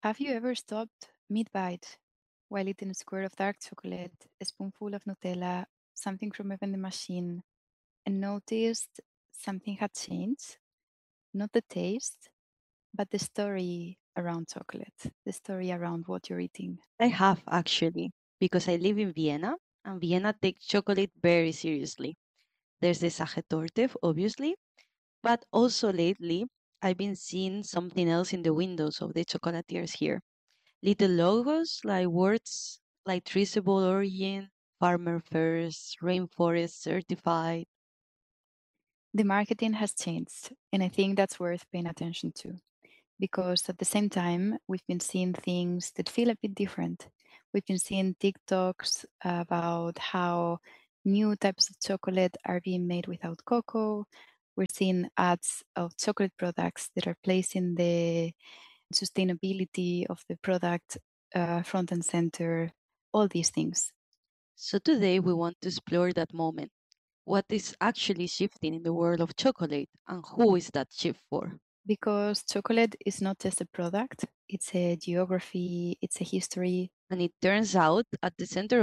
Have you ever stopped mid-bite while eating a square of dark chocolate, a spoonful of Nutella, something from a vending machine, and noticed something had changed? Not the taste, but the story around chocolate, the story around what you're eating. I have actually, because I live in Vienna, and Vienna takes chocolate very seriously. There's the Sachertorte, obviously, but also lately I've been seeing something else in the windows of the chocolatiers here. Little logos like words like traceable origin, farmer first, rainforest certified. The marketing has changed, and I think that's worth paying attention to because at the same time, we've been seeing things that feel a bit different. We've been seeing TikToks about how new types of chocolate are being made without cocoa. We're seeing ads of chocolate products that are placing the sustainability of the product front and center, all these things. So today we want to explore that moment. What is actually shifting in the world of chocolate and who is that shift for? Because chocolate is not just a product, it's a geography, it's a history. And it turns out at the center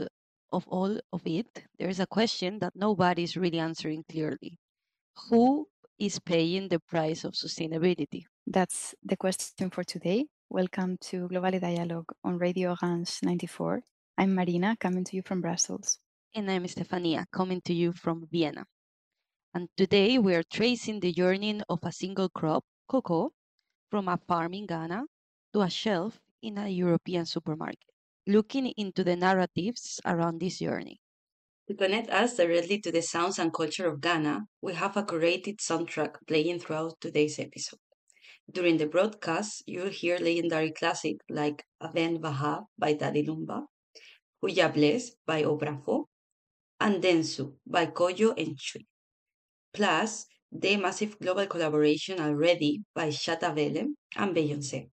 of it, there is a question that nobody is really answering clearly. Who is paying the price of sustainability? That's the question for today. Welcome to Global Dialogue on Radio Orange 94. I'm Marina, coming to you from Brussels. And I'm Stefania, coming to you from Vienna. And today we are tracing the journey of a single crop, cocoa, from a farm in Ghana to a shelf in a European supermarket, looking into the narratives around this journey. To connect us directly to the sounds and culture of Ghana, we have a curated soundtrack playing throughout today's episode. During the broadcast, you'll hear legendary classics like Aden Baha by Daddy Lumba, Huya Bless by Obrafo, and Densu by Koyo and Chui. Plus, the massive global collaboration already by Shatta Welle and Beyoncé.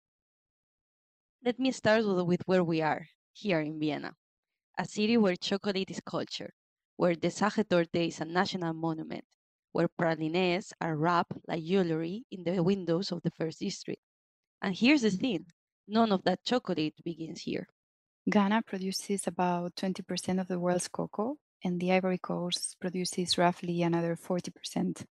Let me start with where we are, here in Vienna, a city where chocolate is culture, where the Sage Torte is a national monument, where pralines are wrapped like jewelry in the windows of the first district. And here's the thing, none of that chocolate begins here. Ghana produces about 20% of the world's cocoa, and the Ivory Coast produces roughly another 40%.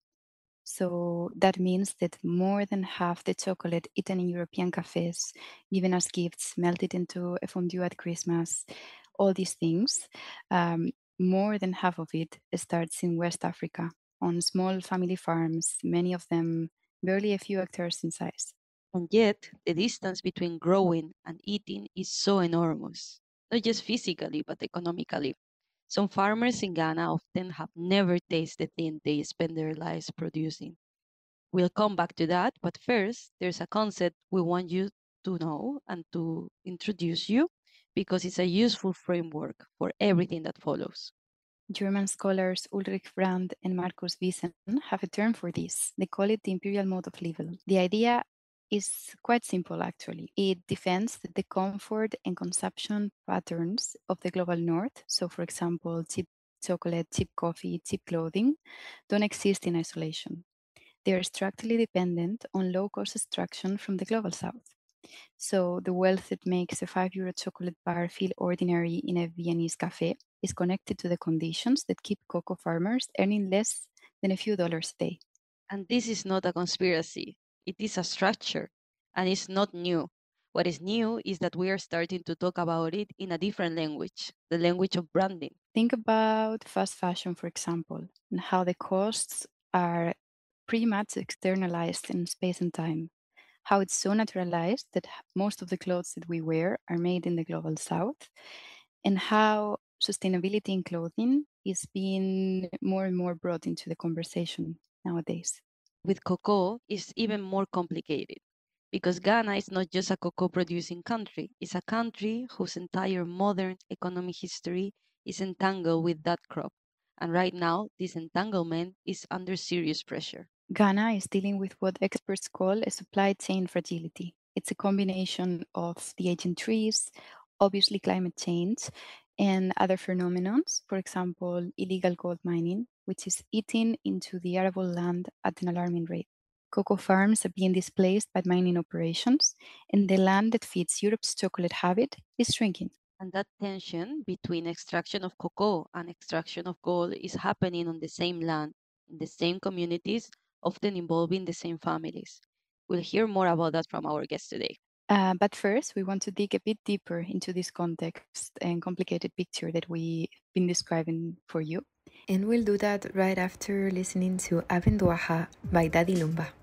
So that means that more than half the chocolate eaten in European cafes, given as gifts, melted into a fondue at Christmas, all these things, um, more than half of it starts in West Africa on small family farms, many of them barely a few hectares in size. And yet, the distance between growing and eating is so enormous, not just physically, but economically. Some farmers in Ghana often have never tasted the thing they spend their lives producing. We'll come back to that, but first, there's a concept we want you to know and to introduce you because it's a useful framework for everything that follows. German scholars Ulrich Brandt and Markus Wiesen have a term for this. They call it the imperial mode of living. The idea is quite simple, actually. It defends that the comfort and consumption patterns of the global north, so for example, cheap chocolate, cheap coffee, cheap clothing, don't exist in isolation. They are structurally dependent on low cost extraction from the global south. So the wealth that makes a €5 chocolate bar feel ordinary in a Viennese cafe is connected to the conditions that keep cocoa farmers earning less than a few dollars a day. And this is not a conspiracy, it is a structure, and it's not new. What is new is that we are starting to talk about it in a different language, the language of branding. Think about fast fashion, for example, and how the costs are pretty much externalized in space and time. How it's so naturalized that most of the clothes that we wear are made in the global south, and how sustainability in clothing is being more and more brought into the conversation nowadays. With cocoa, it's even more complicated because Ghana is not just a cocoa producing country, it's a country whose entire modern economic history is entangled with that crop. And right now, this entanglement is under serious pressure. Ghana is dealing with what experts call a supply chain fragility. It's a combination of the aging trees, obviously climate change, and other phenomena, for example, illegal gold mining, which is eating into the arable land at an alarming rate. Cocoa farms are being displaced by mining operations, and the land that feeds Europe's chocolate habit is shrinking. And that tension between extraction of cocoa and extraction of gold is happening on the same land, in the same communities, often involving the same families. We'll hear more about that from our guest today. But first, we want to dig a bit deeper into this context and complicated picture that we've been describing for you. And we'll do that right after listening to Abenduaha by Daddy Lumba.